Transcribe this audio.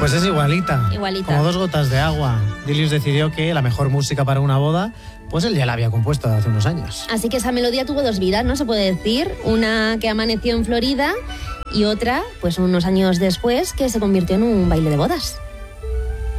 Pues es igualita. Igualita. Como dos gotas de agua. Dilius decidió que la mejor música para una boda, pues él ya la había compuesto hace unos años. Así que esa melodía tuvo dos vidas, ¿no? Se puede decir. Una que amaneció en Florida y otra, pues unos años después, que se convirtió en un baile de bodas.